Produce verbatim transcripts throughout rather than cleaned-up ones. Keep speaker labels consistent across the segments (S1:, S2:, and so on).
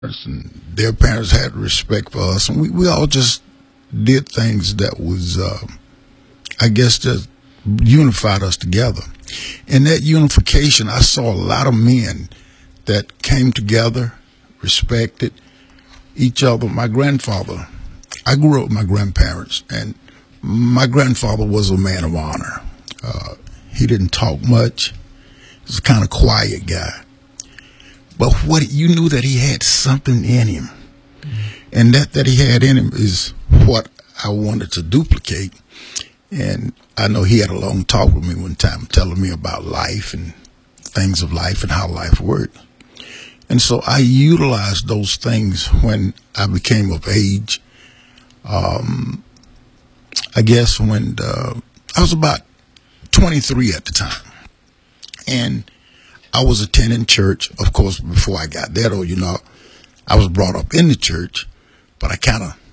S1: and their parents had respect for us, and we, we all just did things that was, uh, I guess, just unified us together. In that unification, I saw a lot of men that came together, respected each other. My grandfather, I grew up with my grandparents, and my grandfather was a man of honor. Uh, he didn't talk much. He was a kind of quiet guy. But what you knew that he had something in him, and that that he had in him is what I wanted to duplicate. And I know he had a long talk with me one time, telling me about life and things of life and how life worked. And so I utilized those things when I became of age. Um, I guess when uh, I was about twenty-three at the time, and I was attending church. Of course, before I got there, though, you know, I was brought up in the church, but I kind of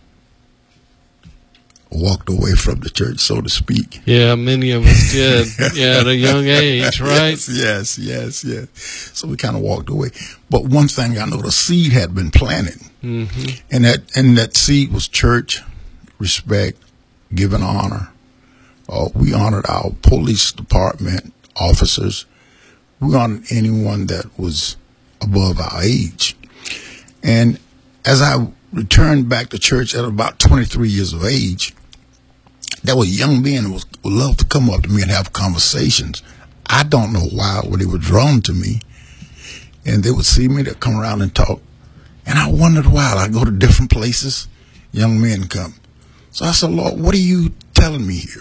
S1: walked away from the church, so to speak.
S2: Yeah, many of us did. Yeah, at a young age, right?
S1: Yes, yes, yes, yes. So we kind of walked away. But one thing I know, the seed had been planted,
S2: Mm-hmm.
S1: and that and that seed was church, respect, giving honor. Uh, we honored our police department officers. We honored anyone that was above our age. And as I returned back to church at about twenty-three years of age, there were young men who would love to come up to me and have conversations. I don't know why, but they were drawn to me. And they would see me, they'd come around and talk. And I wondered why. I go to different places, young men come. So I said, Lord, what are you telling me here?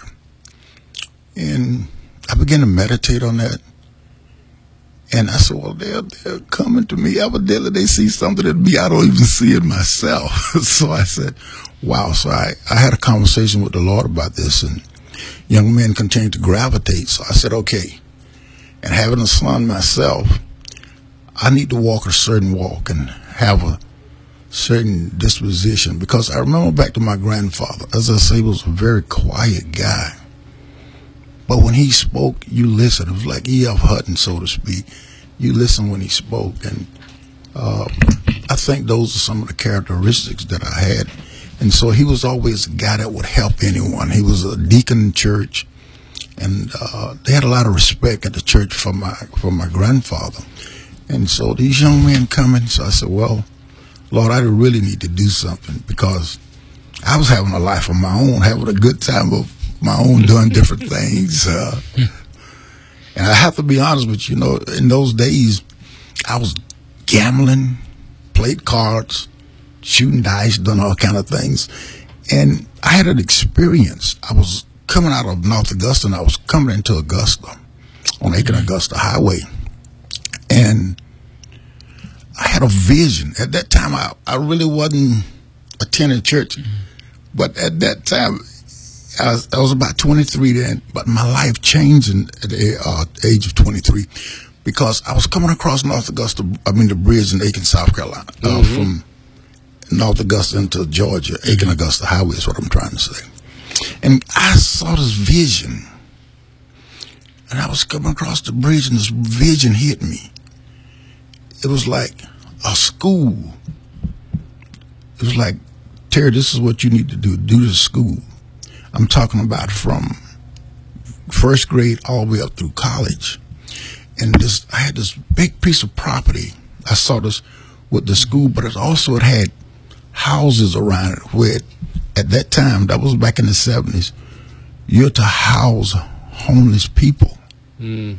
S1: And I began to meditate on that. And I said, well, they're, they're coming to me. Evidently, they see something in me I don't even see in myself. So I said, wow. So I, I had a conversation with the Lord about this, and young men continued to gravitate. So I said, okay. And having a son myself, I need to walk a certain walk and have a certain disposition. Because I remember back to my grandfather. As I say, he was a very quiet guy. But when he spoke, you listened. It was like E F. Hutton, so to speak. You listened when he spoke. And uh, I think those are some of the characteristics that I had. And so he was always a guy that would help anyone. He was a deacon in church. And uh, they had a lot of respect at the church for my, for my grandfather. And so these young men coming, so I said, well, Lord, I really need to do something, because I was having a life of my own, having a good time of my own, doing different things. Uh, and I have to be honest with you, you know, in those days, I was gambling, played cards, shooting dice, doing all kind of things. And I had an experience. I was coming out of North Augusta, and I was coming into Augusta on Aiken-Augusta Highway. And I had a vision. At that time, I, I really wasn't attending church. But at that time, I was, I was about twenty-three then, but my life changed in, at the uh, age of twenty-three, because I was coming across North Augusta, I mean the bridge in Aiken, South Carolina, uh,
S2: Mm-hmm.
S1: from North Augusta into Georgia. Aiken-Augusta Highway is what I'm trying to say. And I saw this vision, and I was coming across the bridge, and this vision hit me. It was like a school. It was like, Terry, this is what you need to do. Do the school. I'm talking about from first grade all the way up through college. And this, I had this big piece of property. I saw this with the school, but it also it had houses around it where it, at that time, that was back in the seventies, you're to house homeless people.
S2: Mm.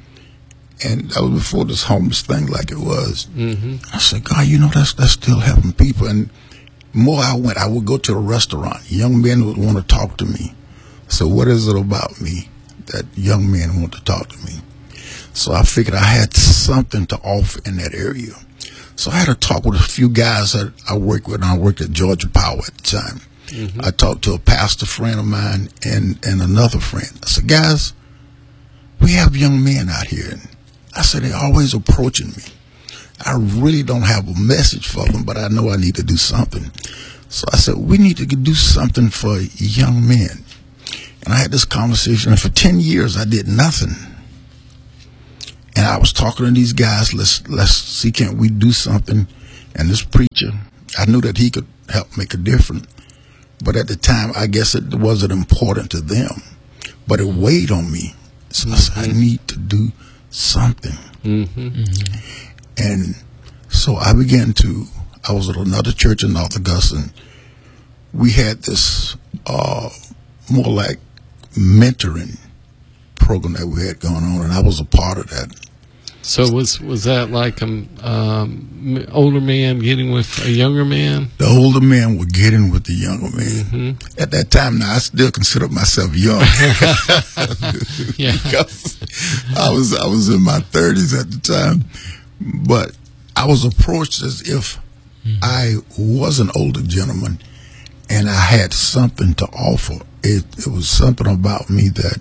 S1: And that was before this homeless thing like it was.
S2: Mm-hmm.
S1: I said, God, you know, that's, that's still helping people. And more I went, I would go to a restaurant. Young men would want to talk to me. So what is it about me that young men want to talk to me? So I figured I had something to offer in that area. So I had a talk with a few guys that I worked with, and I worked at Georgia Power at the time. Mm-hmm. I talked to a pastor friend of mine and, and another friend. I said, guys, we have young men out here. And I said, they're always approaching me. I really don't have a message for them, but I know I need to do something. So I said, we need to do something for young men. And I had this conversation, and for ten years I did nothing. And I was talking to these guys, let's let's see, can't we do something? And this preacher, I knew that he could help make a difference. But at the time, I guess it wasn't important to them. But it weighed on me. So mm-hmm. I said, I need to do something.
S2: Mm-hmm.
S3: Mm-hmm.
S1: And so I began to, I was at another church in North Augusta, and we had this uh, more like mentoring program that we had going on, and I was a part of that.
S2: So was was that like an um, older man getting with a younger man?
S1: The older men were getting with the younger man.
S2: Mm-hmm.
S1: At that time, now I still consider myself young.
S2: Yeah,
S1: because I was I was in my thirties at the time, but I was approached as if mm-hmm. I was an older gentleman, and I had something to offer. It it was something about me that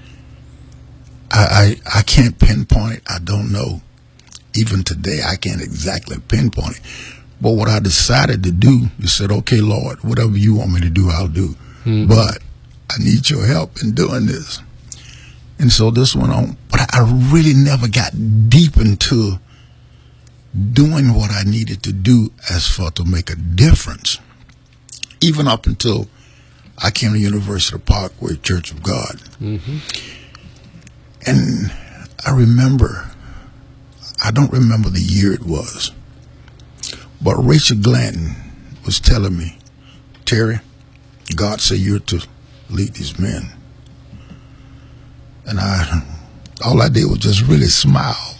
S1: I, I I can't pinpoint it. I don't know. Even today, I can't exactly pinpoint it. But what I decided to do is said, okay, Lord, whatever you want me to do, I'll do. Mm-hmm. But I need your help in doing this. And so this went on. But I really never got deep into doing what I needed to do as for to make a difference. Even up until I came to University Parkway Church of God.
S2: Mm-hmm.
S1: And I remember, I don't remember the year it was, but Rachel Glanton was telling me, Terry, God said you're to lead these men. And I, all I did was just really smile.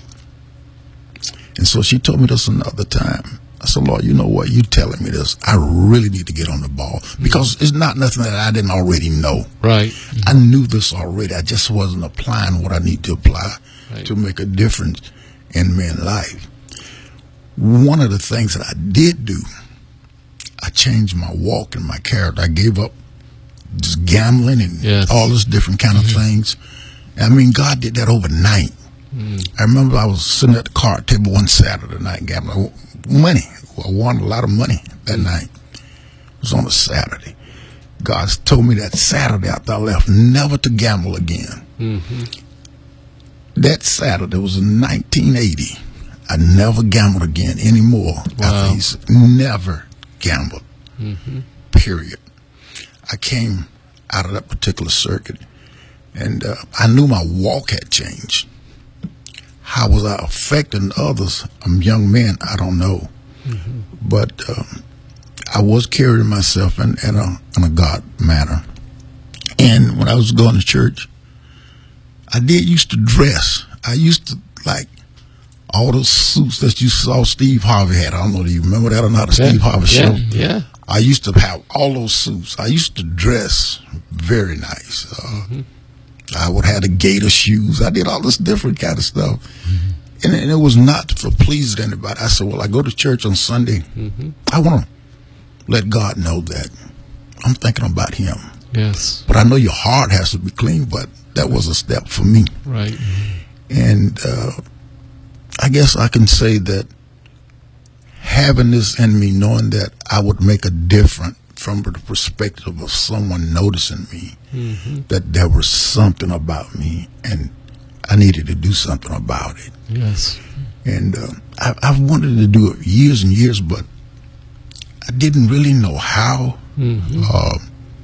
S1: And so she told me this another time. I said, Lord, you know what? You telling me this. I really need to get on the ball because it's not nothing that I didn't already know.
S2: Right.
S1: I knew this already. I just wasn't applying what I need to apply
S2: right.
S1: to make a difference in men's life. One of the things that I did do, I changed my walk and my character. I gave up just gambling and
S2: yes.
S1: all this different kind of mm-hmm. things. I mean, God did that overnight.
S2: Mm.
S1: I remember I was sitting at the card table one Saturday night gambling. Money. I won a lot of money that mm. night. It was on a Saturday. God told me that Saturday after I left never to gamble again.
S2: Mm-hmm.
S1: That Saturday was in nineteen eighty. I never gambled again anymore.
S2: Wow.
S1: After he's never gambled.
S2: Mm-hmm.
S1: Period. I came out of that particular circuit, and uh, I knew my walk had changed. How was I affecting others? I'm young men, I don't know.
S2: Mm-hmm.
S1: But um, I was carrying myself in, in, a, in a God manner. And when I was going to church, I did used to dress. I used to like all those suits that you saw Steve Harvey had. I don't know, do you remember that or not, the
S2: yeah.
S1: Steve Harvey
S2: yeah.
S1: show?
S2: Yeah.
S1: I used to have all those suits. I used to dress very nice. Uh, mm-hmm. I would have the gator shoes. I did all this different kind of stuff. Mm-hmm. And, and it was not for pleasing anybody. I said, well, I go to church on Sunday.
S2: Mm-hmm.
S1: I want to let God know that I'm thinking about him.
S2: Yes.
S1: But I know your heart has to be clean, but that was a step for me.
S2: Right.
S1: And uh, I guess I can say that having this in me, knowing that I would make a difference from the perspective of someone noticing me,
S2: mm-hmm.
S1: that there was something about me and I needed to do something about it.
S2: Yes.
S1: And uh, I, I've wanted to do it years and years, but I didn't really know how.
S2: Mm-hmm.
S1: Uh,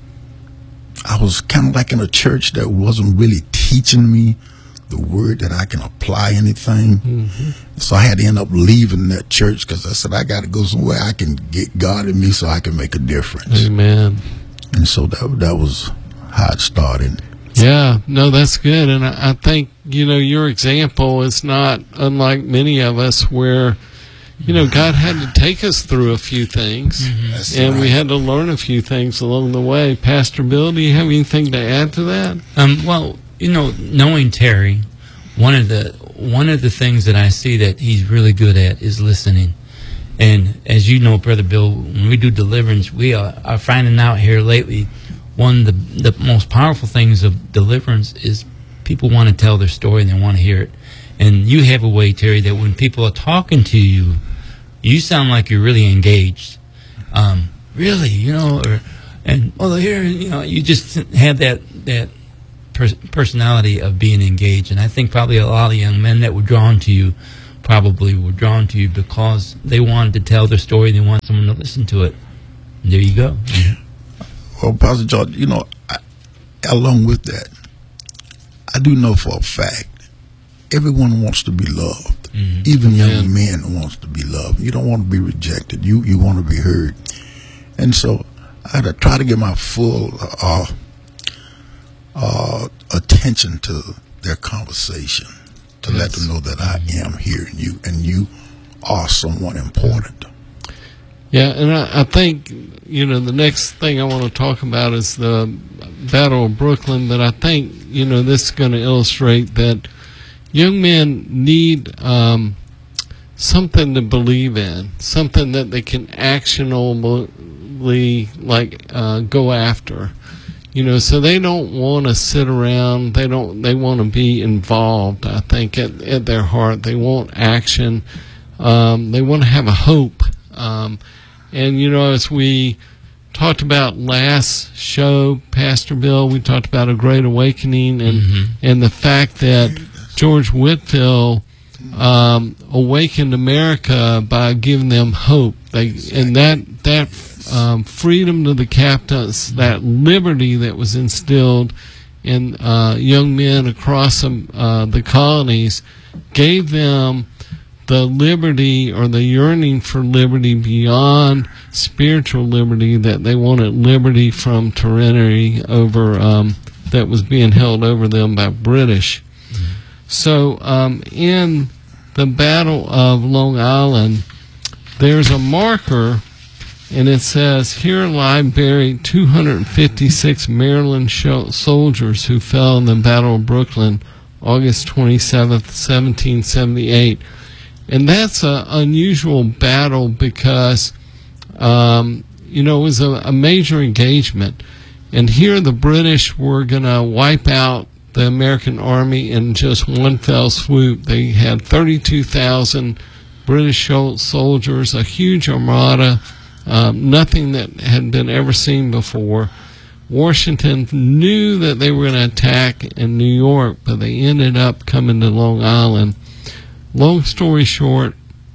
S1: I was kind of like in a church that wasn't really teaching me the word that I can apply anything.
S2: Mm-hmm.
S1: So I had to end up leaving that church because I said, I got to go somewhere I can get God in me so I can make a difference.
S2: Amen.
S1: And so that, that was how it started.
S2: Yeah, no, that's good. And I, I think, you know, your example is not unlike many of us where, you know, God had to take us through a few things,
S1: mm-hmm.
S2: and
S1: right.
S2: we had to learn a few things along the way. Pastor Bill, do you have anything to add to that?
S3: Um, well, you know, knowing Terry, one of the one of the things that I see that he's really good at is listening. And as you know, Brother Bill, when we do deliverance, we are, are finding out here lately, one of the, the most powerful things of deliverance is people want to tell their story and they want to hear it. And you have a way, Terry, that when people are talking to you, you sound like you're really engaged. Um, really, you know, or and well, here, you know, you just have that that per- personality of being engaged. And I think probably a lot of young men that were drawn to you probably were drawn to you because they wanted to tell their story. They want someone to listen to it. And there you go.
S1: Well, Pastor George, you know, I, along with that, I do know for a fact, everyone wants to be loved. Mm-hmm. Even young men wants to be loved. You don't want to be rejected. You you want to be heard. And so I had to try to give my full uh, uh, attention to their conversation, to yes. let them know that I am hearing you and you are someone important.
S2: Yeah, and I, I think, you know, the next thing I want to talk about is the Battle of Brooklyn, but I think, you know, this is going to illustrate that young men need um, something to believe in, something that they can actionably, like, uh, go after. You know, so they don't want to sit around. They don't. They want to be involved. I think at, at their heart, they want action. Um, they want to have a hope. Um, and you know, as we talked about last show, Pastor Bill, we talked about a great awakening and mm-hmm. and the fact that George Whitefield um, awakened America by giving them hope. They and that that. Um, freedom to the captives, that liberty that was instilled in uh, young men across um, uh, the colonies, gave them the liberty or the yearning for liberty beyond spiritual liberty, that they wanted liberty from tyranny over um, that was being held over them by British. Mm-hmm. So um, in the Battle of Long Island, there's a marker. And it says, here lie buried two hundred fifty-six Maryland soldiers who fell in the Battle of Brooklyn, August twenty-seventh, seventeen seventy-eight. And that's an unusual battle because, um, you know, it was a, a major engagement. And here the British were going to wipe out the American army in just one fell swoop. They had thirty-two thousand British soldiers, a huge armada. Um, nothing that had been ever seen before. Washington knew that they were going to attack in New York, but they ended up coming to Long Island. Long story short,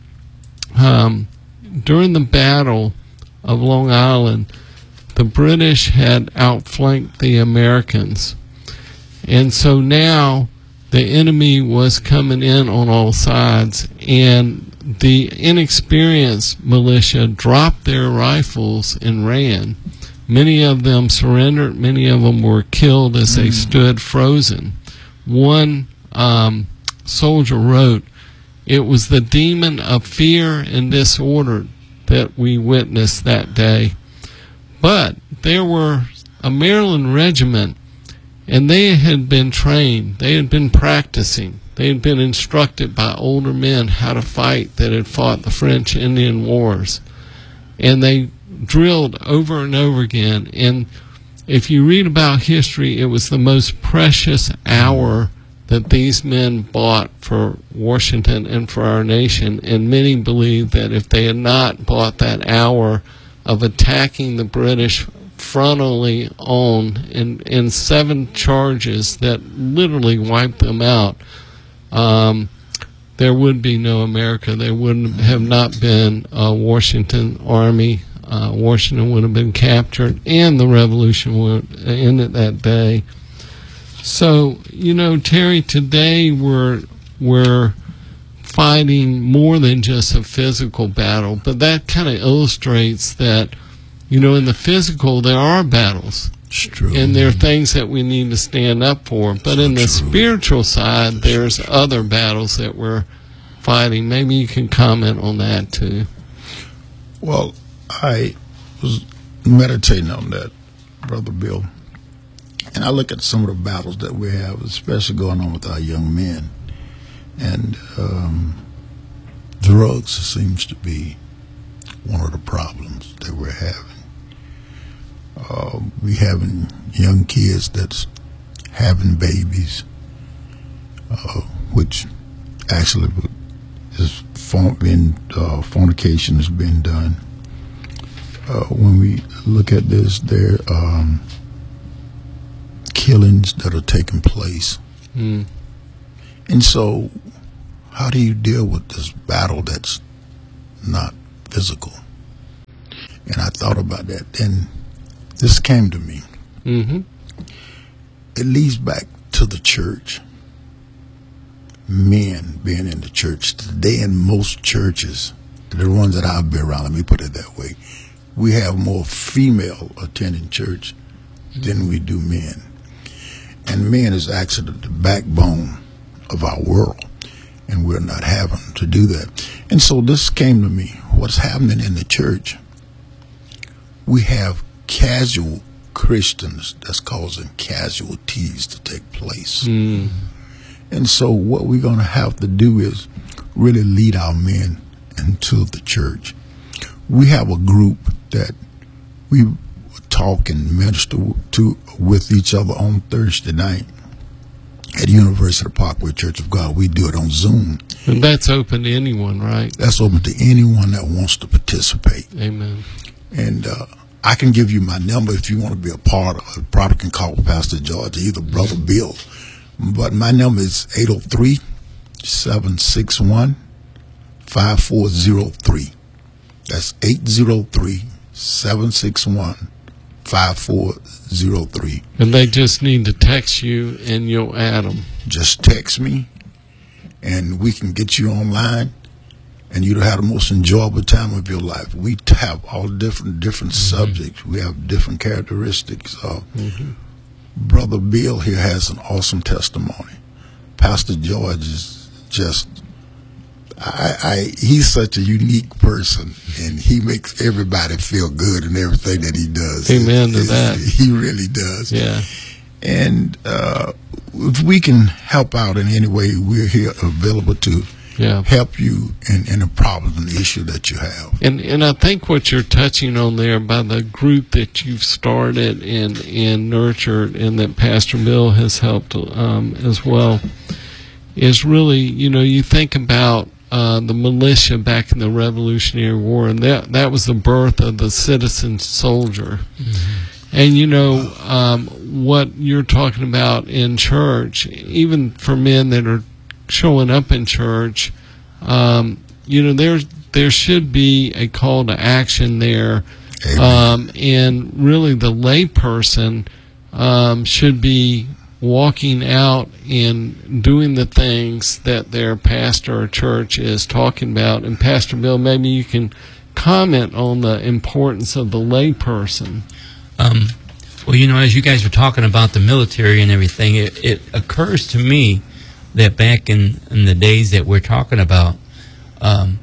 S2: um, during the Battle of Long Island, the British had outflanked the Americans. And so now the enemy was coming in on all sides, and the inexperienced militia dropped their rifles and ran. Many of them surrendered. Many of them were killed as they stood frozen. One um, soldier wrote, "It was the demon of fear and disorder that we witnessed that day." But there were a Maryland regiment, and they had been trained. They had been practicing. They had been instructed by older men how to fight that had fought the French Indian Wars. And they drilled over and over again. And if you read about history, it was the most precious hour that these men bought for Washington and for our nation. And many believe that if they had not bought that hour of attacking the British frontally on in, in seven charges that literally wiped them out, Um, there would be no America. There would have not been a Washington army. Uh, Washington would have been captured, and the revolution would end that day. So, you know, Terry, today we're we're fighting more than just a physical battle, but that kind of illustrates that, you know, in the physical there are battles.
S1: True.
S2: And there are things that we need to stand up for. But so in the true. spiritual side, so there's true. other battles that we're fighting. Maybe you can comment on that too.
S1: Well, I was meditating on that, Brother Bill. And I look at some of the battles that we have, especially going on with our young men. And um, drugs seems to be one of the problems that we're having. Uh, we having young kids that's having babies, uh, which actually is form, been uh, fornication has been done. Uh, when we look at this, there are um, killings that are taking place, mm. and so how do you deal with this battle that's not physical? And I thought about that. Then this came to me.
S2: Mm-hmm.
S1: It leads back to the church. Men being in the church. Today in most churches, the ones that I've been around, let me put it that way, we have more female attending church than we do men. And men is actually the backbone of our world. And we're not having to do that. And so this came to me. What's happening in the church? We have casual Christians that's causing casualties to take place.
S2: Mm.
S1: And so what we're going to have to do is really lead our men into the church. We have a group that we talk and minister to with each other on Thursday night at University Parkway Church of God. We do it on Zoom.
S2: And that's open to anyone, right?
S1: That's open to anyone that wants to participate.
S2: Amen.
S1: And uh, I can give you my number if you want to be a part of it. Probably can call Pastor George, either Brother Bill. But my number is eight oh three, seven six one, five four oh three. That's eight oh three, seven six one, five four oh three.
S2: And they just need to text you and you'll add them.
S1: Just text me and we can get you online and you'll have the most enjoyable time of your life. We have all different different mm-hmm. subjects. We have different characteristics. Uh, mm-hmm. Brother Bill here has an awesome testimony. Pastor George is just, I, I, he's such a unique person, and he makes everybody feel good in everything that he does.
S2: Amen to
S1: it,
S2: that.
S1: He really does.
S2: Yeah.
S1: And uh, if we can help out in any way, we're here available to yeah. help you in, in the problem and the issue that you have.
S2: And and I think what you're touching on there by the group that you've started and, and nurtured and that Pastor Bill has helped um, as well is really, you know, you think about uh, the militia back in the Revolutionary War, and that, that was the birth of the citizen soldier. Mm-hmm. And, you know, um, what you're talking about in church, even for men that are showing up in church, um, you know, there there should be a call to action there, um, and really the layperson um, should be walking out and doing the things that their pastor or church is talking about. And Pastor Bill, maybe you can comment on the importance of the layperson.
S3: Um, well, you know, as you guys were talking about the military and everything, it, it occurs to me that back in, in the days that we're talking about, um,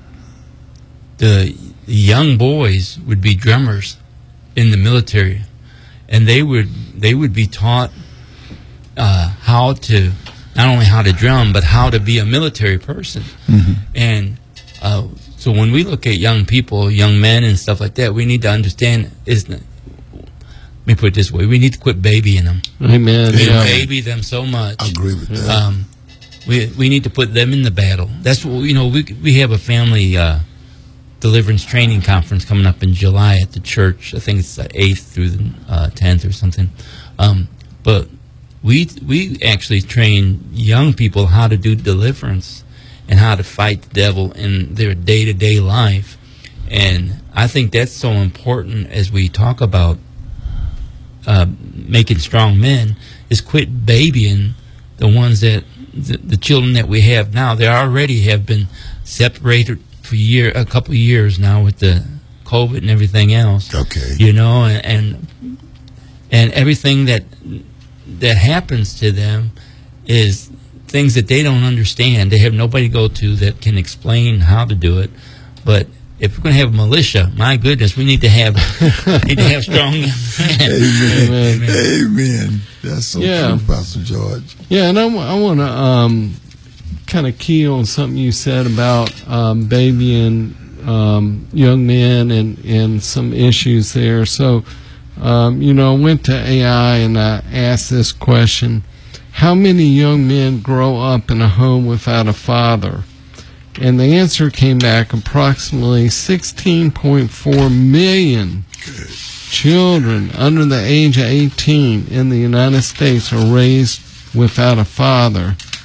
S3: the young boys would be drummers in the military, and they would they would be taught uh, how to not only how to drum but how to be a military person. Mm-hmm. And uh, so when we look at young people, young men and stuff like that, we need to understand is let me put it this way: we need to quit babying them.
S2: Amen.
S3: We
S2: Yeah.
S3: baby them so much.
S1: I agree with that.
S3: Um, We we need to put them in the battle. That's what, you know, we we have a family uh, deliverance training conference coming up in July at the church. I think it's the eighth through the uh, tenth or something. Um, but we we actually train young people how to do deliverance and how to fight the devil in their day-to-day life. And I think that's so important as we talk about uh, making strong men, is quit babying the ones that The, the children that we have now. They already have been separated for year, a couple of years now with the COVID and everything else.
S1: Okay.
S3: You know, and and, and everything that that happens to them is things that they don't understand. They have nobody to go to that can explain how to do it. But if we're going to have a militia, my goodness, we need to have need to have strong men.
S1: Amen.
S2: Amen.
S1: Amen. That's so
S2: Yeah.
S1: true, Pastor George.
S2: Yeah, and I, I want to um, kind of key on something you said about um, babying um, young men and, and some issues there. So, um, you know, I went to A I and I asked this question: how many young men grow up in a home without a father? And the answer came back: approximately sixteen point four million children under the age of eighteen in the United States are raised without a father.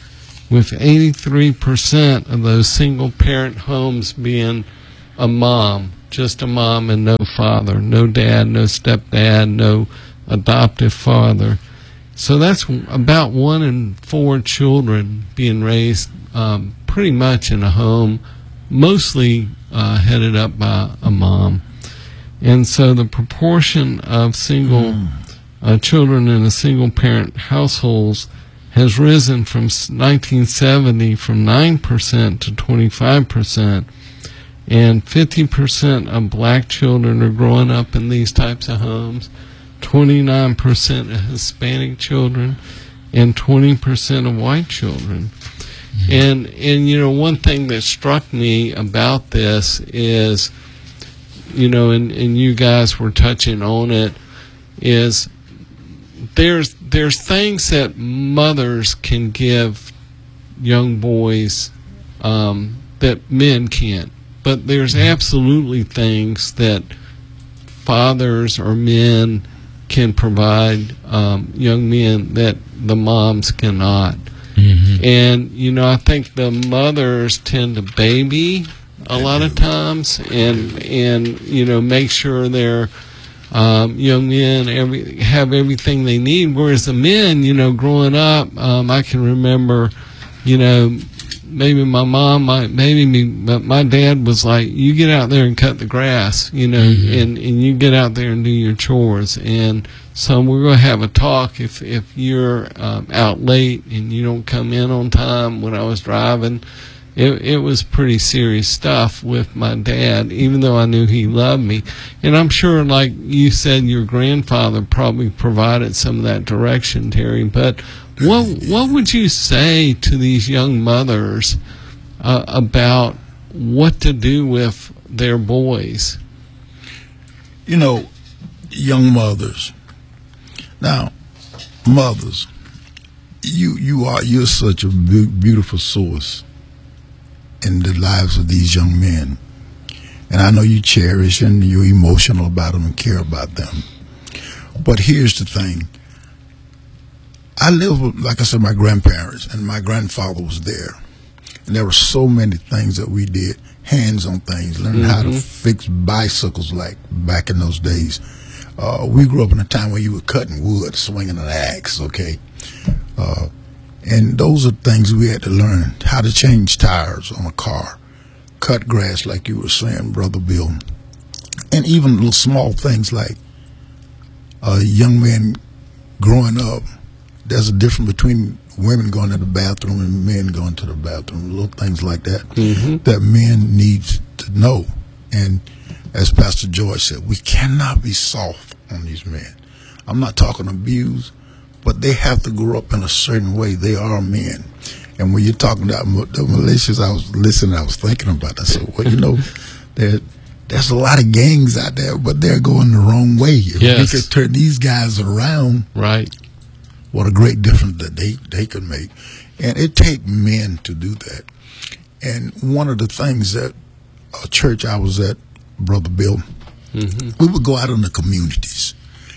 S2: with eighty-three percent of those single-parent homes being a mom, just a mom and no father, no dad, no stepdad, no adoptive father. So that's about one in four children being raised um, pretty much in a home, mostly uh, headed up by a mom. And so the proportion of single mm. uh, children in a single-parent households has risen from nineteen seventy from nine percent to twenty-five percent. And fifty percent of black children are growing up in these types of homes, twenty-nine percent of Hispanic children, and twenty percent of white children. Mm-hmm. And, and, you know, one thing that struck me about this is, you know, and, and you guys were touching on it, is there's, there's things that mothers can give young boys um, that men can't. But there's absolutely things that fathers or men can provide um, young men that the moms cannot. Mm-hmm. And, you know, I think the mothers tend to baby a lot of times and, and you know, make sure their um, young men every, have everything they need. Whereas the men, you know, growing up, um, I can remember, you know, maybe my mom, my, maybe me, but my dad was like, you get out there and cut the grass, you know, mm-hmm. and, and you get out there and do your chores. And so we're going to have a talk if, if you're um, out late and you don't come in on time. When I was driving, it, it was pretty serious stuff with my dad, even though I knew he loved me. And I'm sure, like you said, your grandfather probably provided some of that direction, Terry, but What what would you say to these young mothers uh, about what to do with their boys?
S1: You know, young mothers. Now, mothers, you you are you're such a be- beautiful source in the lives of these young men, and I know you cherish and you're emotional about them and care about them. But here's the thing. I lived with, like I said, my grandparents, and my grandfather was there. And there were so many things that we did, hands-on things, learning mm-hmm. how to fix bicycles like back in those days. Uh, we grew up in a time where you were cutting wood, swinging an axe, okay? Uh, and those are things we had to learn, how to change tires on a car, cut grass like you were saying, Brother Bill. And even little small things like a young man growing up, there's a difference between women going to the bathroom and men going to the bathroom, little things like that, mm-hmm. that men need to know. And as Pastor George said, we cannot be soft on these men. I'm not talking abuse, but they have to grow up in a certain way. They are men. And when you're talking about the militias, I was listening, I was thinking about that. I said, well, you know, there, there's a lot of gangs out there, but they're going the wrong way. If yes. we could turn these guys around,
S2: right?
S1: What a great difference that they, they could make. And it takes men to do that. And one of the things that a church I was at, Brother Bill, mm-hmm. we would go out in the communities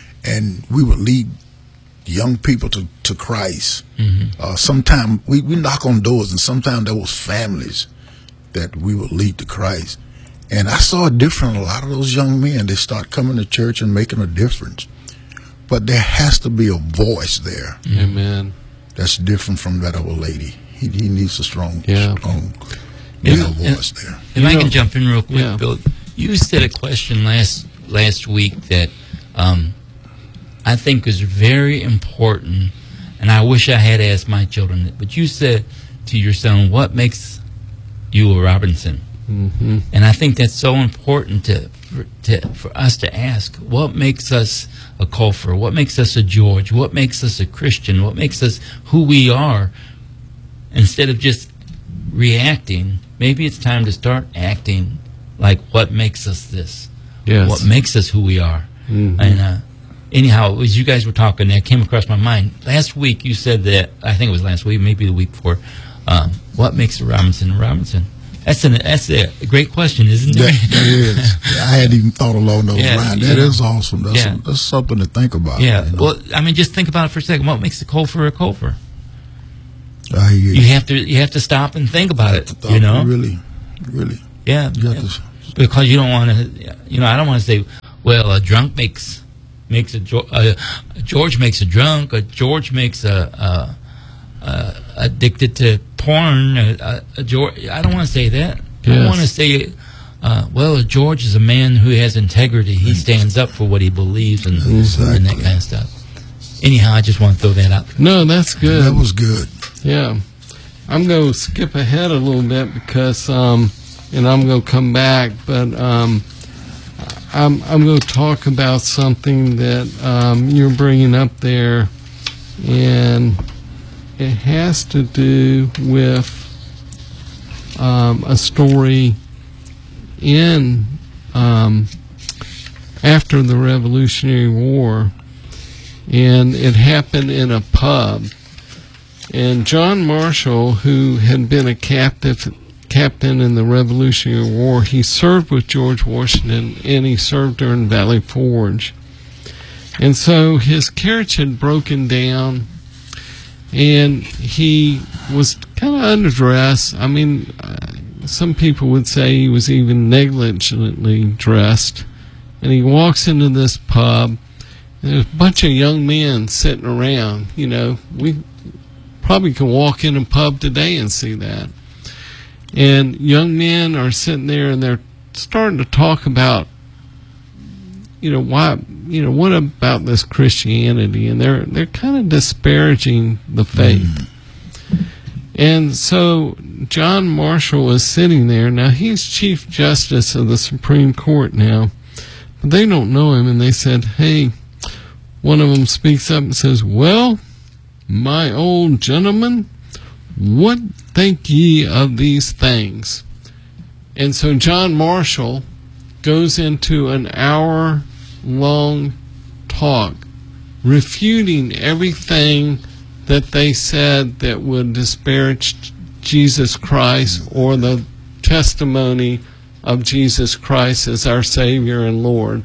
S1: and we would lead young people to, to Christ. Mm-hmm. Uh, sometimes we, we knock on doors, and sometimes there was families that we would lead to Christ. And I saw a difference in a lot of those young men. They start coming to church and making a difference. But there has to be a voice there.
S2: Amen.
S1: That's different from that old lady. He, he needs a strong,
S2: yeah.
S1: strong male voice there.
S3: If you I know, can jump in real quick,
S2: yeah.
S3: Bill, you said a question last last week that um, I think is very important, and I wish I had asked my children it. But you said to your son, "What makes you a Robinson?" Mm-hmm. And I think that's so important to for, to for us to ask. What makes us a Colfer? What makes us a George? What makes us a Christian? What makes us who we are? Instead of just reacting, maybe it's time to start acting like what makes us this.
S2: Yes.
S3: What makes us who we are.
S2: Mm-hmm.
S3: And uh, anyhow, as you guys were talking, that came across my mind. Last week you said that, I think it was last week, maybe the week before, um, what makes a Robinson a Robinson? That's, an, that's a great question, isn't it?
S1: That, that is. I hadn't even thought along those
S3: yeah,
S1: lines. That
S3: yeah.
S1: is awesome. That's,
S3: yeah.
S1: a, that's something to think about.
S3: Yeah.
S1: You know?
S3: Well, I mean, just think about it for a second. What makes a Colfer a Colfer?
S1: I hear
S3: you have to you have to stop and think about it.
S1: Stop,
S3: You know,
S1: really, really.
S3: yeah,
S1: You have to,
S3: because you don't want to. You know, I don't want to say, well, a drunk makes makes a, a, a George makes a drunk, a George makes a, a, a addicted to porn. A, a, a George, I don't want to say that.
S2: Yes.
S3: I want to say, uh, well, George is a man who has integrity. He stands up for what he believes and,
S1: Exactly.
S3: and that kind of stuff. Anyhow, I just want to throw that out.
S2: No, that's good.
S1: that was good.
S2: Yeah. I'm going to skip ahead a little bit because, um, and I'm going to come back, but um, I'm, I'm going to talk about something that um, you're bringing up there, and it has to do with um, a story in um, after the Revolutionary War, and it happened in a pub. And John Marshall, who had been a captive captain in the Revolutionary War, he served with George Washington, and he served during Valley Forge. And so his carriage had broken down, and he was kind of underdressed. I mean, uh, some people would say he was even negligently dressed. And he walks into this pub, and there's a bunch of young men sitting around. You know, we probably can walk in a pub today and see that. And young men are sitting there, and they're starting to talk about, you know, why, you know, what about this Christianity? And they're they're kind of disparaging the faith. Mm. And so John Marshall is sitting there. Now, he's Chief Justice of the Supreme Court now, but they don't know him. And they said, hey, one of them speaks up and says, well, my old gentleman, what think ye of these things? And so John Marshall goes into an hour-long talk refuting everything that they said that would disparage Jesus Christ or the testimony of Jesus Christ as our Savior and Lord.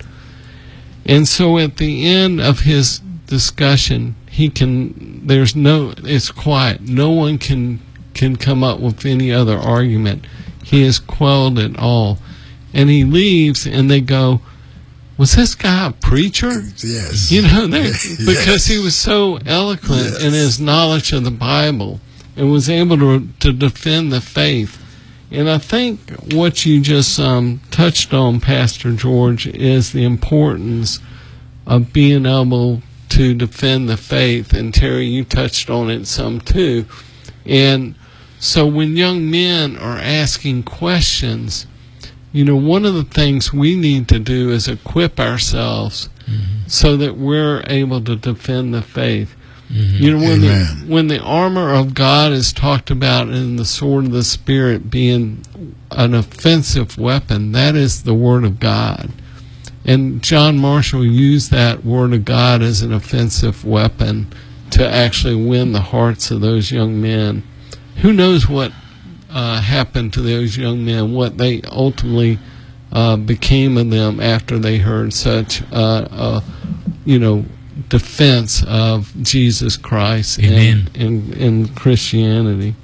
S2: And so at the end of his discussion, he can, there's no, it's quiet. No one can, can come up with any other argument. He has quelled it all. And he leaves, and they go, was this guy a preacher?
S1: Yes.
S2: You know, yes. Because
S1: yes.
S2: he was so eloquent yes. in his knowledge of the Bible and was able to, to defend the faith. And I think what you just um, touched on, Pastor George, is the importance of being able to defend the faith. And Terry, you touched on it some too. And so when young men are asking questions, you know, one of the things we need to do is equip ourselves mm-hmm. so that we're able to defend the faith. Mm-hmm. You know, when the, when the armor of God is talked about in the sword of the Spirit being an offensive weapon, that is the Word of God. And John Marshall used that Word of God as an offensive weapon to actually win the hearts of those young men. Who knows what uh, happened to those young men, what they ultimately uh, became of them after they heard such, uh, uh, you know, defense of Jesus Christ and, and, and Christianity.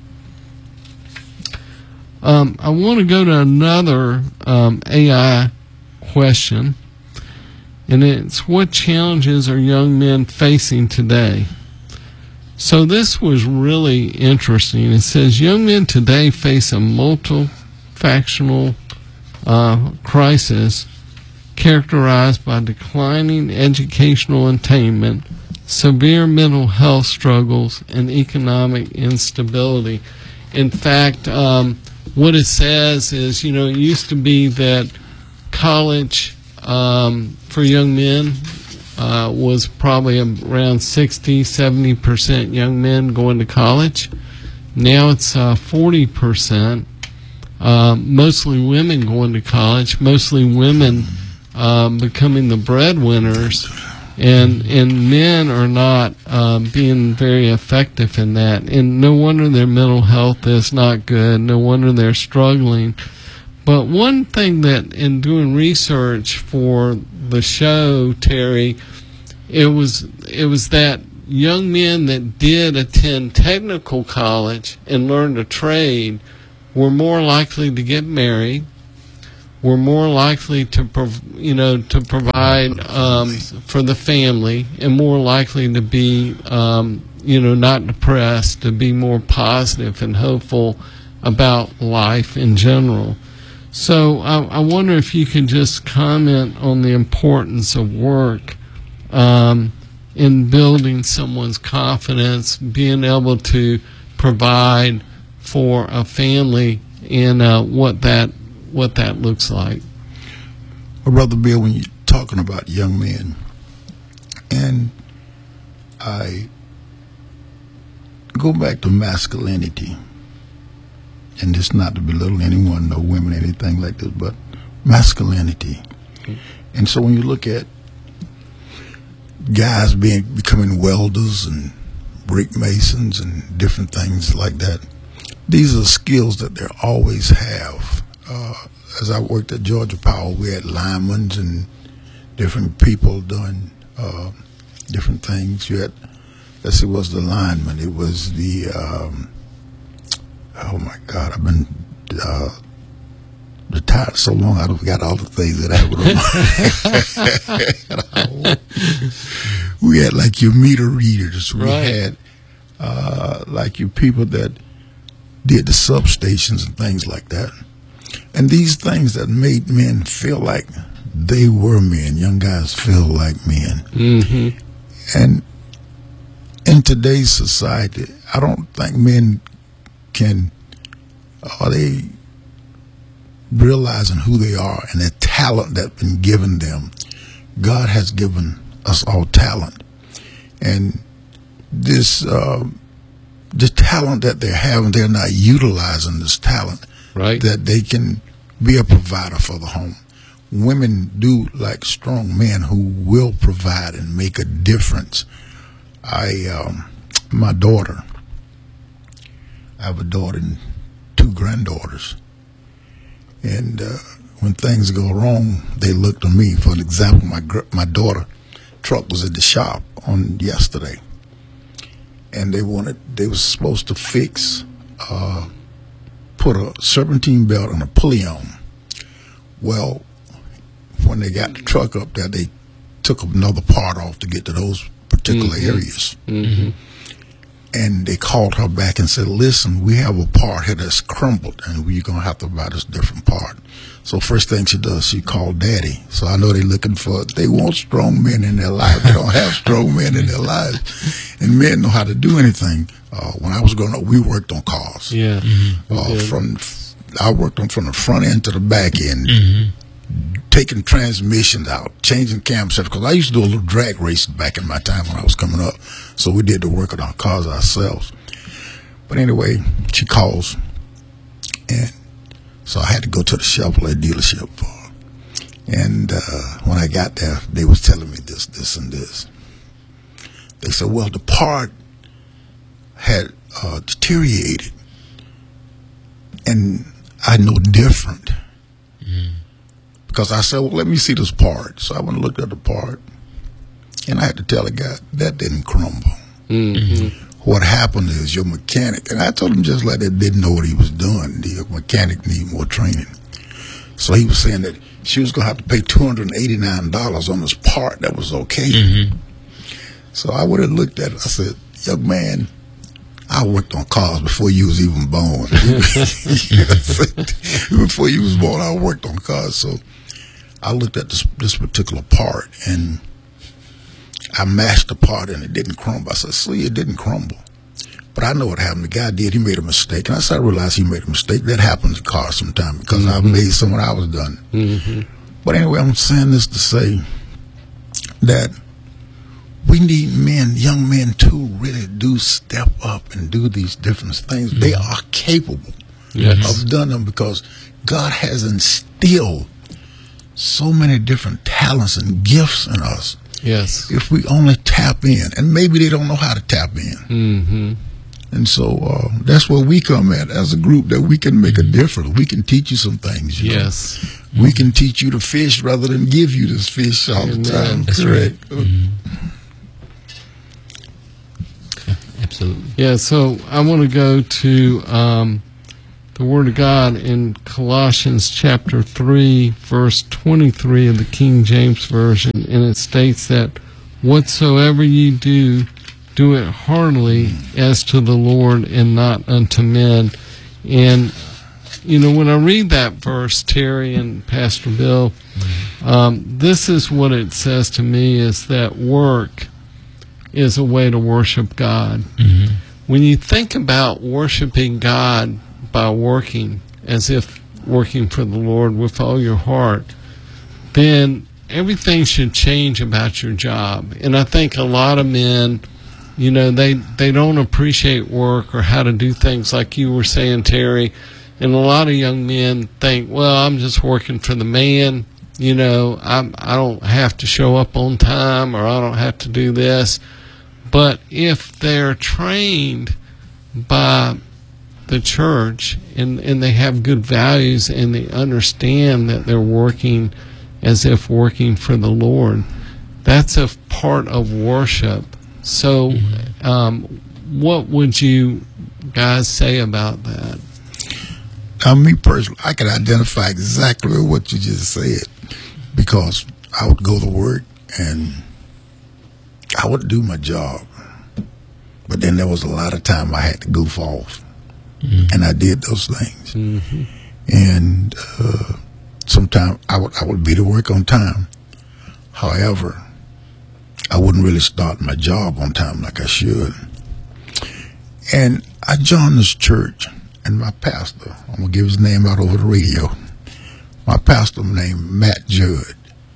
S2: Um, I want to go to another um, A I question, and it's what challenges are young men facing today? So this was really interesting. It says young men today face a multifactional uh, crisis characterized by declining educational attainment, severe mental health struggles, and economic instability. In fact, um, what it says is, you know, it used to be that college um, for young men uh, was probably around sixty, seventy percent young men going to college. Now it's uh, forty percent, uh, mostly women going to college, mostly women Um, becoming the breadwinners, and and men are not um, being very effective in that. And no wonder their mental health is not good. No wonder they're struggling. But one thing that in doing research for the show, Terry, it was it was that young men that did attend technical college and learned a trade were more likely to get married, were more likely to, prov- you know, to provide um, for the family, and more likely to be, um, you know, not depressed, to be more positive and hopeful about life in general. So I, I wonder if you could just comment on the importance of work um, in building someone's confidence, being able to provide for a family, and uh, what that what that looks like.
S1: Well, Brother Bill, when you're talking about young men, and I go back to masculinity, and it's not to belittle anyone, no women, anything like this, but masculinity. Mm-hmm. And so when you look at guys being becoming welders and brick masons and different things like that, these are skills that they always have. Uh, as I worked at Georgia Power, we had linemen and different people doing uh, different things. You had, let's see, it was the lineman. It was the, um, oh my God, I've been uh, retired so long I forgot all the things that happened. We had like your meter readers. We
S2: right.
S1: had uh, like your people that did the substations and things like that. And these things that made men feel like they were men, young guys feel like men.
S2: Mm-hmm.
S1: And in today's society, I don't think men can, are they realizing who they are and the talent that's been given them. God has given us all talent. And this, uh, the talent that they're having, they're not utilizing this talent.
S2: Right.
S1: That they can be a provider for the home. Women do like strong men who will provide and make a difference. I, um, my daughter, I have a daughter and two granddaughters. And uh, when things go wrong, they look to me. For an example, my gr- my daughter truck was at the shop on yesterday, and they wanted they were supposed to fix. Uh, put a serpentine belt and a pulley on. Well, when they got the truck up there, they took another part off to get to those particular
S2: mm-hmm.
S1: areas.
S2: Mm-hmm.
S1: And they called her back and said, listen, we have a part here that's crumbled, and we're going to have to buy this different part. So first thing she does, she called Daddy. So I know they're looking for, they want strong men in their life. They don't have strong men in their lives. And men know how to do anything. Uh, when I was growing up, we worked on cars.
S2: Yeah.
S3: Mm-hmm.
S1: Uh, from I worked on from the front end to the back end,
S3: Mm-hmm.
S1: taking transmissions out, changing camshafts. Because I used to do a little drag racing back in my time when I was coming up. So we did the work on our cars ourselves. But anyway, she calls, and so I had to go to the Chevrolet dealership. Uh, and uh, when I got there, they was telling me this, this, and this. They said, well, the part had uh, deteriorated, and I know different.
S3: Mm-hmm.
S1: Because I said, well, let me see this part. So I went and looked at the part, and I had to tell the guy, that didn't crumble.
S2: Mm-hmm.
S1: What happened is your mechanic, and I told him just like that, didn't know what he was doing. The mechanic need more training. So he was saying that she was going to have to pay two hundred eighty-nine dollars on this part that was okay.
S3: Mm-hmm.
S1: So I would have looked at it. I said, young man, I worked on cars before you was even born. Before you was born, I worked on cars. So I looked at this, this particular part, and I mashed the part, and it didn't crumble. I said, see, it didn't crumble. But I know what happened. The guy did. He made a mistake. And I said, I realized he made a mistake. That happens in cars sometimes because mm-hmm. I made some when I was done.
S2: Mm-hmm.
S1: But anyway, I'm saying this to say that we need men, young men, to really do step up and do these different things. Mm-hmm. They are capable
S2: yes.
S1: of doing them because God has instilled so many different talents and gifts in us.
S2: Yes.
S1: If we only tap in, and maybe they don't know how to tap in.
S2: Mm-hmm.
S1: And so uh, that's where we come at as a group, that we can make a difference. We can teach you some things. You
S2: yes.
S1: know? We can teach you to fish rather than give you this fish all
S2: Amen.
S1: the time.
S3: That's
S1: correct.
S3: Right. Mm-hmm. Absolutely.
S2: Yeah, so I want to go to um, the Word of God in Colossians chapter three, verse twenty-three of the King James Version, and it states that whatsoever ye do, do it heartily as to the Lord and not unto men. And, you know, when I read that verse, Terry and Pastor Bill, um, this is what it says to me, is that work is a way to worship God.
S3: Mm-hmm.
S2: When you think about worshiping God by working, as if working for the Lord with all your heart, then everything should change about your job. And I think a lot of men, you know, they, they don't appreciate work or how to do things like you were saying, Terry. And a lot of young men think, well, I'm just working for the man. You know, I'm, I don't have to show up on time, or I don't have to do this. But if they're trained by the church and, and they have good values and they understand that they're working as if working for the Lord, that's a part of worship. So um, what would you guys say about that?
S1: Now, me personally, I can identify exactly what you just said, because I would go to work and I would do my job, but then there was a lot of time I had to goof off, mm-hmm. and I did those things.
S2: Mm-hmm.
S1: And uh, sometimes I would I would be to work on time. However, I wouldn't really start my job on time like I should. And I joined this church, and my pastor, I'm gonna give his name out over the radio. My pastor named Matt Judd,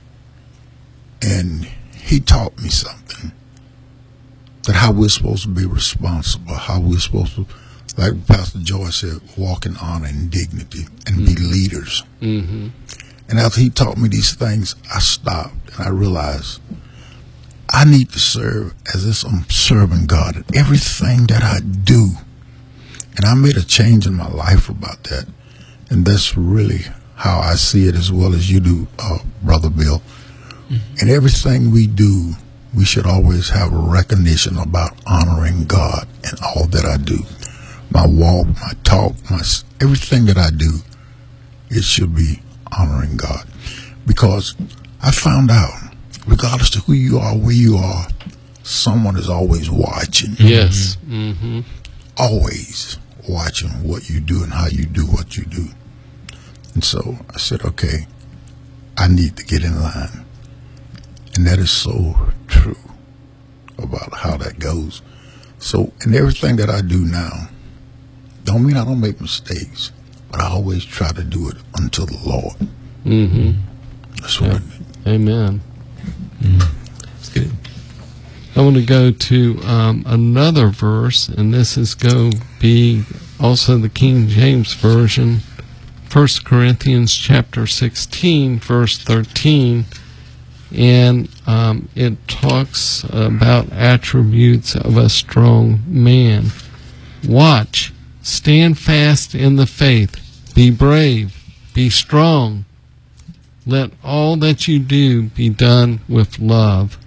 S1: and he taught me something, that how we're supposed to be responsible, how we're supposed to, like Pastor Joyce said, walk in honor and dignity and mm-hmm. be leaders.
S2: Mm-hmm.
S1: And after he taught me these things, I stopped and I realized I need to serve as if I'm serving God in everything that I do. And I made a change in my life about that. And that's really how I see it, as well as you do, uh, Brother Bill. Mm-hmm. In everything we do, we should always have a recognition about honoring God in all that I do. My walk, my talk, my everything that I do, it should be honoring God. Because I found out, regardless of who you are, where you are, someone is always watching.
S2: Yes. Mm-hmm.
S1: Always watching what you do and how you do what you do. And so I said, okay, I need to get in line. And that is so true about how that goes. So in everything that I do now, don't mean I don't make mistakes, but I always try to do it unto the Lord.
S2: Mm-hmm.
S1: That's what
S2: yeah.
S1: I mean.
S2: Amen.
S3: Mm-hmm. That's good.
S2: I want to go to um, another verse, and this is going to be also the King James Version, First Corinthians chapter sixteen, verse thirteen, and um, it talks about attributes of a strong man. Watch, stand fast in the faith, be brave, be strong. Let all that you do be done with love.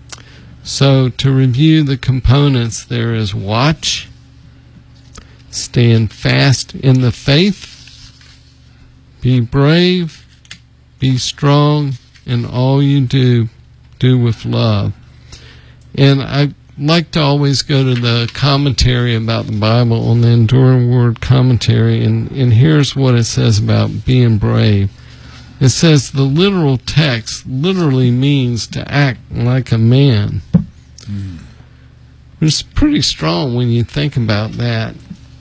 S2: So to review the components, there is watch, stand fast in the faith, be brave, be strong, and all you do, do with love. And I like to always go to the commentary about the Bible on the Enduring Word commentary, and, and here's what it says about being brave. It says the literal text literally means to act like a man. Mm. It's pretty strong when you think about that.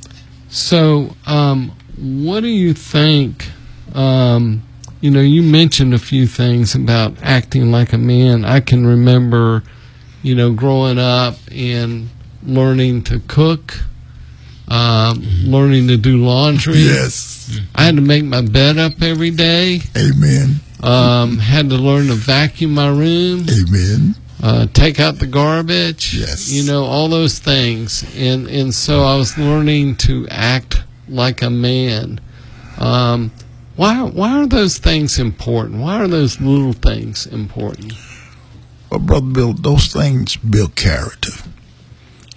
S2: So, um, what do you think? Um, you know, you mentioned a few things about acting like a man. I can remember, you know, growing up and learning to cook, um, mm-hmm. learning to do laundry.
S1: Yes.
S2: I had to make my bed up every day.
S1: Amen.
S2: Um, had to learn to vacuum my room.
S1: Amen.
S2: Uh, take out the garbage.
S1: Yes.
S2: You know, all those things. And, and so I was learning to act like a man. Um, why, why are those things important? Why are those little things important?
S1: Well, Brother Bill, those things build character.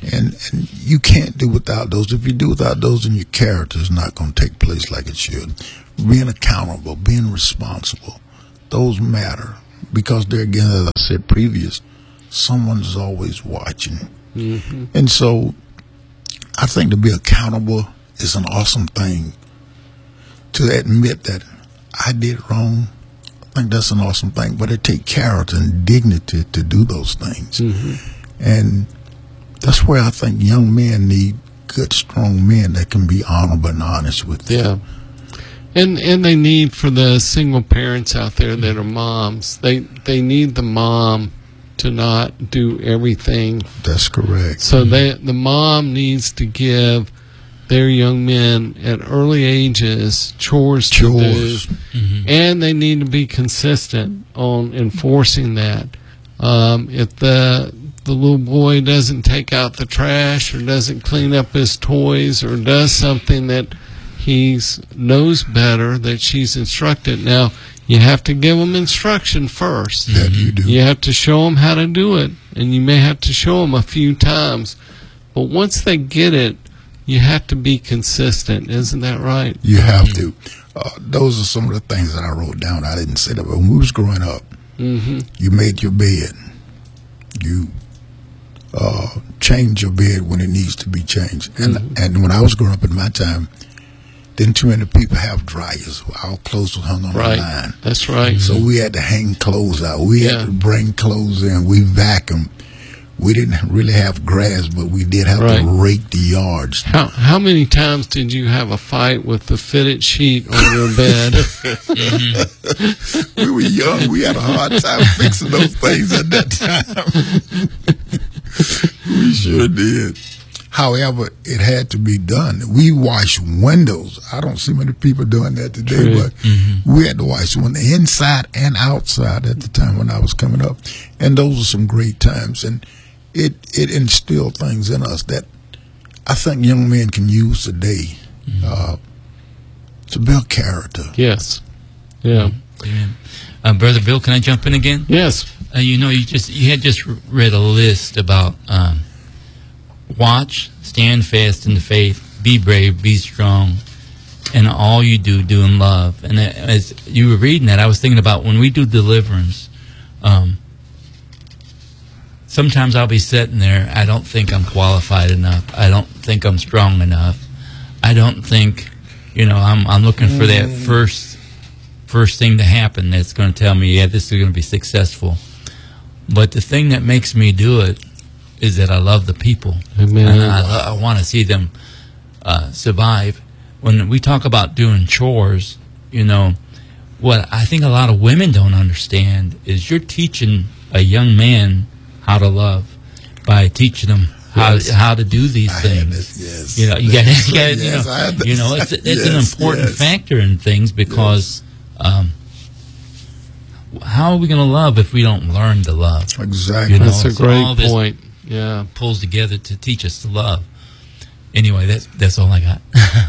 S1: And, and you can't do without those. If you do without those, then your character is not going to take place like it should. Being accountable, being responsible, those matter. Because there again, as I said previous, someone's always watching.
S2: Mm-hmm.
S1: And so I think to be accountable is an awesome thing. To admit that I did wrong, I think that's an awesome thing. But it takes character and dignity to do those things.
S2: Mm-hmm.
S1: And that's where I think young men need good, strong men that can be honorable and honest with them.
S2: Yeah. And and they need, for the single parents out there that are moms, they they need the mom to not do everything.
S1: That's correct.
S2: So they, the mom needs to give their young men at early ages chores,
S1: Chores.
S2: to do,
S3: Mm-hmm.
S2: and they need to be consistent on enforcing that. Um, if the the little boy doesn't take out the trash or doesn't clean up his toys or does something that he knows better, that she's instructed. Now, you have to give them instruction first.
S1: That you do.
S2: You have to show them how to do it, and you may have to show them a few times. But once they get it, you have to be consistent. Isn't that right?
S1: You have to. Uh, those are some of the things that I wrote down. I didn't say that, but when we was growing up,
S2: Mm-hmm.
S1: you made your bed. You uh, change your bed when it needs to be changed. And
S2: Mhm.
S1: and when I was growing up in my time, didn't too many people have dryers. Our clothes were hung on
S2: Right.
S1: the line.
S2: That's right.
S1: So we had to hang clothes out. We
S2: Yeah.
S1: had to bring clothes in. We vacuumed. We didn't really have grass, but we did have
S2: Right.
S1: to rake the yards.
S2: How how many times did you have a fight with the fitted sheet on your bed?
S1: We were young. We had a hard time fixing those things at that time. We sure did. However, it had to be done. We washed windows. I don't see many people doing that today,
S2: True.
S1: but we had to wash one inside and outside at the time when I was coming up. And those were some great times. And it, it instilled things in us that I think young men can use today uh, to build character.
S2: Yes. Yeah.
S3: Amen. Uh, Brother Bill, can I jump in again?
S2: Yes.
S3: Uh, you know, you just you had just read a list about um, watch, stand fast in the faith, be brave, be strong, and all you do, do in love. And as you were reading that, I was thinking about when we do deliverance. Um, sometimes I'll be sitting there. I don't think I'm qualified enough. I don't think I'm strong enough. I don't think, you know, I'm I'm looking for that first first thing to happen that's going to tell me, yeah, this is going to be successful. But the thing that makes me do it is that I love the people.
S2: Amen.
S3: And I, lo- I want to see them uh, survive. When we talk about doing chores, you know, what I think a lot of women don't understand is you're teaching a young man how to love by teaching them how
S1: Yes.
S3: how to do these
S1: I had
S3: things.
S1: this, yes.
S3: You know, you got
S1: Yes,
S3: you got you
S1: yes,
S3: know,
S1: I had this.
S3: you know, it's it's
S1: Yes,
S3: an important
S1: yes.
S3: factor in things because um, how are we going to love if we don't learn to love?
S1: Exactly.
S3: You know,
S2: That's a
S3: so all
S2: great
S3: this-
S2: point. Yeah.
S3: Pulls together to teach us to love. Anyway, that's that's all I got.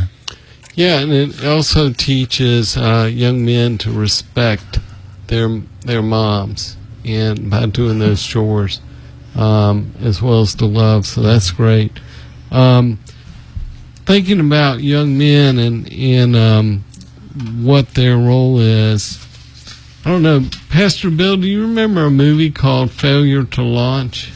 S2: Yeah, and it also teaches uh, young men to respect their their moms, and by doing those chores, um, as well as to love. So that's great. Um, thinking about young men and and um, what their role is. I don't know, Pastor Bill. Do you remember a movie called Failure to Launch?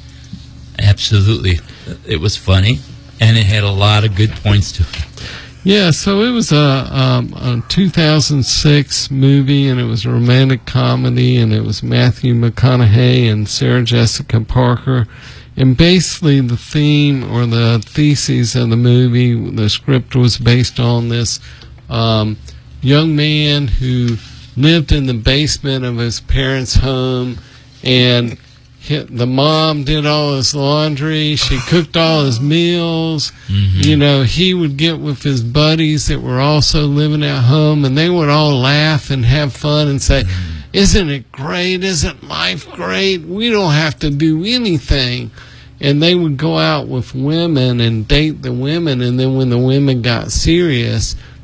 S3: Absolutely, it was funny, and it had a lot of good points to it.
S2: Yeah, so it was a, um, a two thousand six movie, and it was a romantic comedy, and it was Matthew McConaughey and Sarah Jessica Parker. And basically the theme or the thesis of the movie, the script was based on this um, young man who lived in the basement of his parents' home, and hit, the mom did all his laundry, she cooked all his meals.
S3: Mm-hmm.
S2: You know, he would get with his buddies that were also living at home, and they would all laugh and have fun and say, isn't it great? Isn't life great? We don't have to do anything. And they would go out with women and date the women, and then when the women got serious,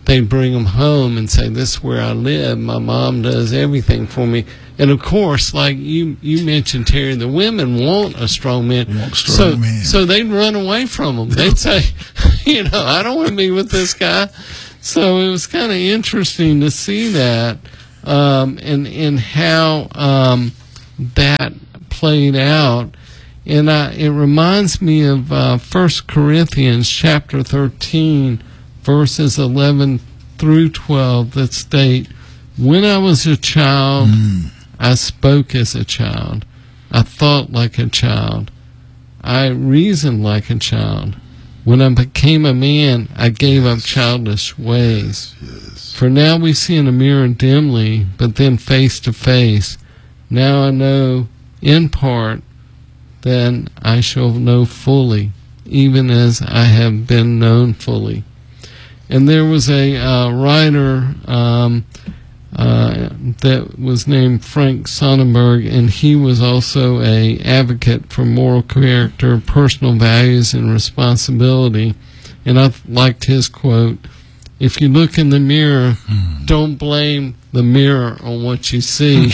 S2: they'd bring them home and say, "This is where I live. My mom does everything for me." And of course, like you, you mentioned, Terry, the women want a strong man.
S1: Want a strong
S2: so,
S1: man.
S2: so they'd run away from him. They'd say, you know, I don't want to be with this guy. So it was kind of interesting to see that, um, and, and how, um, that played out. And I, it reminds me of, uh, First Corinthians chapter thirteen, verses eleven through twelve that state, "When I was a child, mm. I spoke as a child. I thought like a child. I reasoned like a child. When I became a man, I gave up childish ways.
S1: Yes.
S2: For now we see in a mirror dimly, but then face to face. Now I know in part, then I shall know fully, even as I have been known fully." And there was a uh, writer um, uh, that was named Frank Sonnenberg, and he was also a advocate for moral character, personal values, and responsibility. And I liked his quote, "If you look in the mirror, hmm. don't blame the mirror on what you see."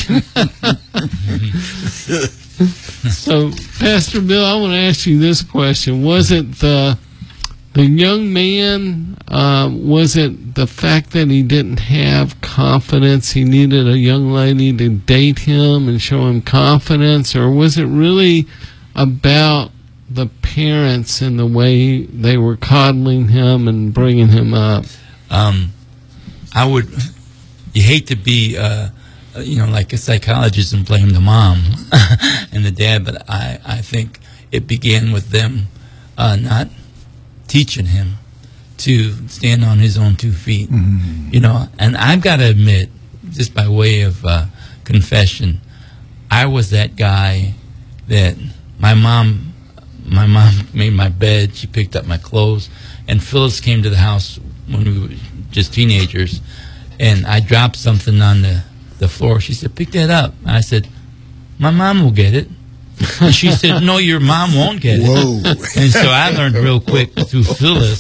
S2: So, Pastor Bill, I want to ask you this question. Was it the the young man, uh, was it the fact that he didn't have confidence, he needed a young lady to date him and show him confidence, or was it really about the parents and the way they were coddling him and bringing him up?
S3: Um, I would, you hate to be, uh, you know, like a psychologist and blame the mom and the dad, but I, I think it began with them uh, not teaching him to stand on his own two feet. Mm-hmm. You know, and I've got to admit, just by way of uh, confession, I was that guy that my mom, my mom made my bed, she picked up my clothes, and Phyllis came to the house when we were just teenagers, and I dropped something on the, the floor. She said, "Pick that up." I said, "My mom will get it." And she said, "No, your mom won't get it."
S1: Whoa.
S3: And so I learned real quick through Phyllis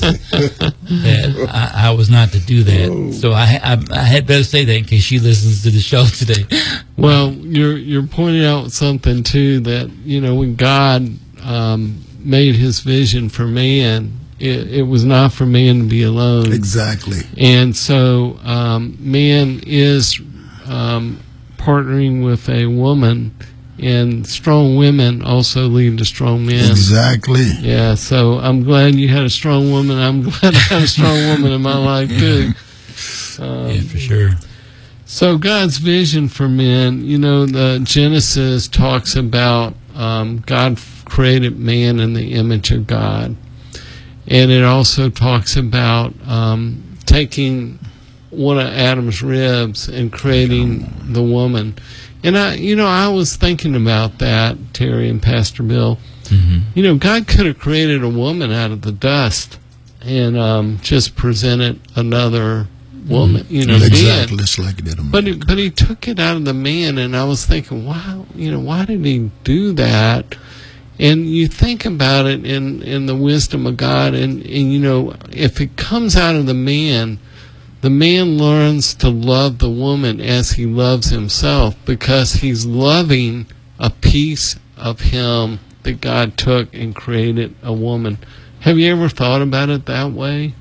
S3: that I, I was not to do that. Whoa. So I, I, I had better say that in case she listens to the show today.
S2: Well, you're you're pointing out something too, that you know when God um, made His vision for man, it, it was not for man to be alone.
S1: Exactly.
S2: And so um, man is um, partnering with a woman. And strong women also lead to strong men.
S1: Exactly.
S2: Yeah, so I'm glad you had a strong woman. I'm glad I had a strong woman in my life, too. Um,
S3: yeah, for sure.
S2: So God's vision for men, you know, the Genesis talks about um, God created man in the image of God. And it also talks about um, taking one of Adam's ribs and creating the woman. And I, you know, I was thinking about that, Terry and Pastor Bill. Mm-hmm. You know, God could have created a woman out of the dust and um, just presented another woman, mm-hmm. you know,
S1: exactly,
S2: man.
S1: Just like he did a man.
S2: But he, but he took it out of the man, and I was thinking, wow, you know, why did he do that? And you think about it in in the wisdom of God, and and you know, if it comes out of the man. The man learns to love the woman as he loves himself because he's loving a piece of him that God took and created a woman. Have you ever thought about it that way?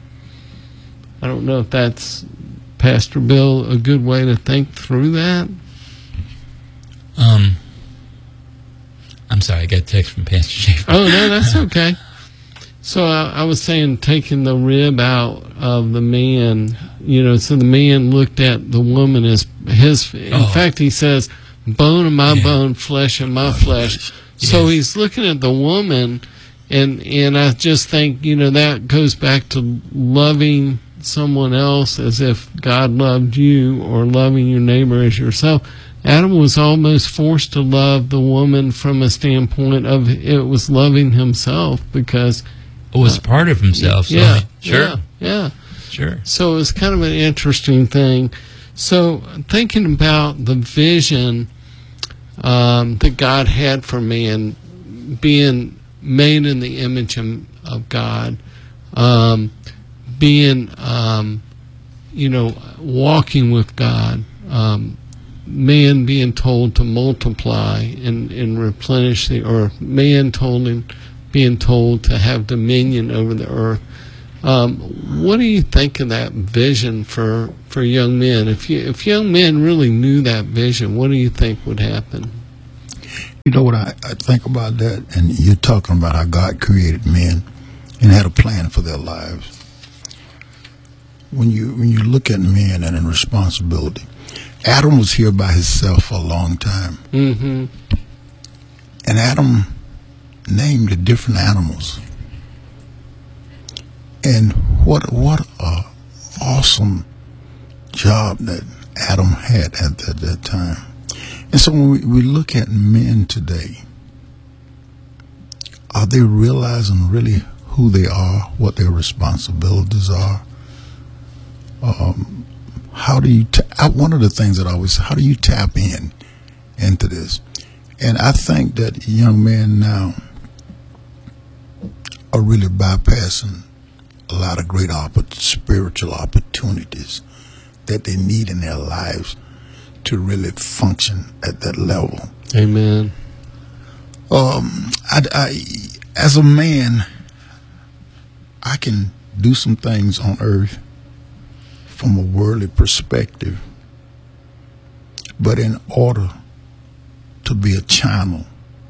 S2: I don't know if that's, Pastor Bill, a good way to think through that.
S3: Um, I'm sorry, I got a text from Pastor Schaefer.
S2: Oh, no, that's okay. So I, I was saying taking the rib out of the man, you know, so the man looked at the woman as his, in oh. fact, he says, bone of my yeah. bone, flesh of my flesh. Yes. So he's looking at the woman, and, and I just think, you know, that goes back to loving someone else as if God loved you, or loving your neighbor as yourself. Adam was almost forced to love the woman from a standpoint of it was loving himself, because
S3: it was uh, part of himself. So
S2: yeah,
S3: sure.
S2: Yeah, yeah.
S3: Sure.
S2: So it was kind of an interesting thing. So thinking about the vision um, that God had for man, being made in the image of, of God, um, being um, you know, walking with God, um, man being told to multiply and, and replenish the earth, man told him, being told to have dominion over the earth. Um, what do you think of that vision for, for young men? If you, if young men really knew that vision, what do you think would happen?
S1: You know what I, I think about that, and you're talking about how God created men and had a plan for their lives. When you when you look at men and in responsibility, Adam was here by himself for a long time,
S2: Mm-hmm.
S1: and Adam named the different animals. And what what a awesome job that Adam had at that, that time. And so when we, we look at men today, are they realizing really who they are, what their responsibilities are? Um, how do you, ta- one of the things that I always, how do you tap in into this? And I think that young men now are really bypassing a lot of great oppor- spiritual opportunities that they need in their lives to really function at that level.
S2: Amen.
S1: Um, I, I, as a man, I can do some things on earth from a worldly perspective, but in order to be a channel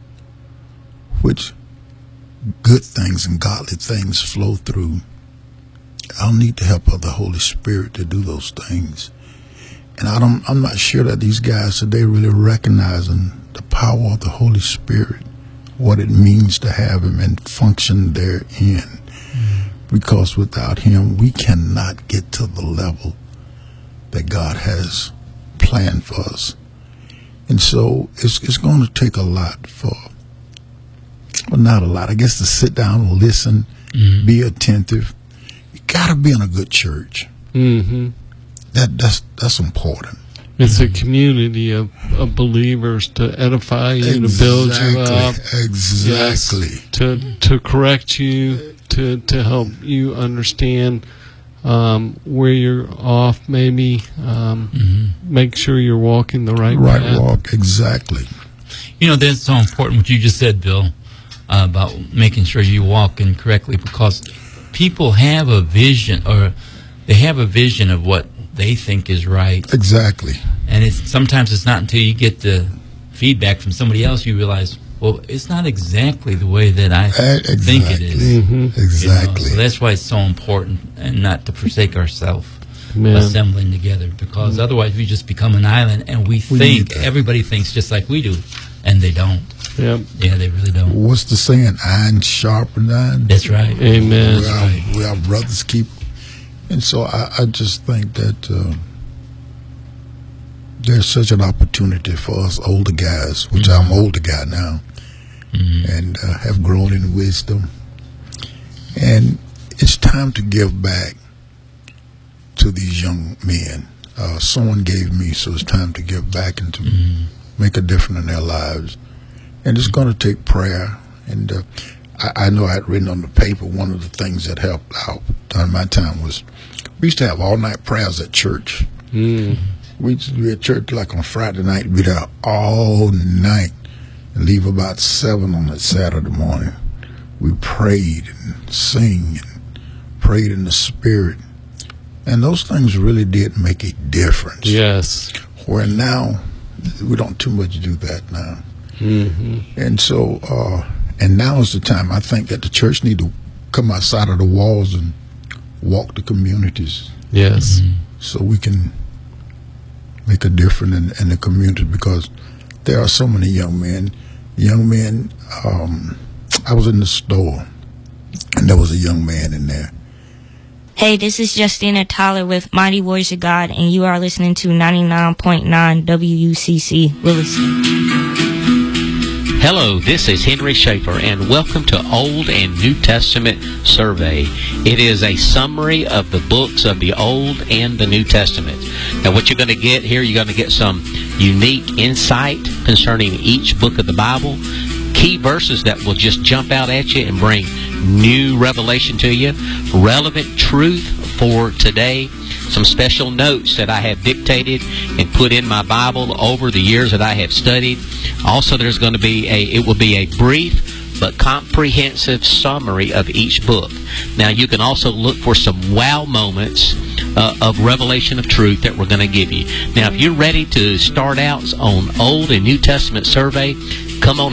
S1: which good things and godly things flow through, I'll need the help of the Holy Spirit to do those things. And I don't, I'm not sure that these guys today really recognizing the power of the Holy Spirit, what it means to have him and function therein. Mm-hmm. Because without him, we cannot get to the level that God has planned for us. And so it's, it's going to take a lot for, well, not a lot, I guess, to sit down and listen, mm-hmm. be attentive. You got to be in a good church.
S2: Mm-hmm.
S1: That that's that's important.
S2: It's a community of, of believers to edify you, exactly. to build you up,
S1: exactly,
S2: yes, to to correct you, to to help you understand um, where you're off. Maybe um, mm-hmm. make sure you're walking the right
S1: right
S2: path.
S1: walk. Exactly.
S3: You know, that's so important what you just said, Bill, uh, about making sure you walking correctly, because people have a vision, or they have a vision of what they think is right.
S1: Exactly.
S3: And it's sometimes it's not until you get the feedback from somebody else you realize, well, it's not exactly the way that I
S1: exactly.
S3: think it is.
S2: Mm-hmm.
S1: Exactly.
S3: You know? So that's why it's so important, and not to forsake ourselves
S2: Amen.
S3: assembling together, because mm-hmm. otherwise we just become an island, and we, we think everybody thinks just like we do, and they don't.
S2: Yep.
S3: Yeah, they really don't.
S1: What's the saying? Iron sharpened iron.
S3: That's right.
S2: Amen.
S1: We are, we are brothers keep. And so I, I just think that uh, there's such an opportunity for us older guys, which mm-hmm. I'm an older guy now, mm-hmm. and uh, have grown in wisdom. And it's time to give back to these young men. Uh, someone gave me, so it's time to give back and to mm-hmm. make a difference in their lives. And it's going to take prayer. And uh, I, I know I had written on the paper, one of the things that helped out during my time was we used to have all-night prayers at church.
S2: Mm.
S1: We used to be at church like on Friday night, be there all night and leave about seven on that Saturday morning. We prayed and sing and prayed in the Spirit. And those things really did make a difference.
S2: Yes.
S1: Where now, we don't too much do that now.
S2: Mm-hmm.
S1: And so, uh, and now is the time I think that the church need to come outside of the walls and walk the communities.
S2: Yes.
S1: Mm-hmm. So we can make a difference in, in the community, because there are so many young men. Young men, um, I was in the store, and there was a young man in there.
S4: Hey, this is Justina Tyler with Mighty Warriors of God, and you are listening to ninety-nine point nine W U C C Williston.
S5: Hello, this is Henry Schaefer, and welcome to Old and New Testament Survey. It is a summary of the books of the Old and the New Testament. Now, what you're going to get here, you're going to get some unique insight concerning each book of the Bible, key verses that will just jump out at you and bring new revelation to you, relevant truth for today. some special notes that I have dictated and put in my Bible over the years that I have studied. Also, there's going to be a, it will be a brief but comprehensive summary of each book. Now, you can also look for some wow moments uh, of revelation of truth that we're going to give you. Now, if you're ready to start out on Old and New Testament survey, come on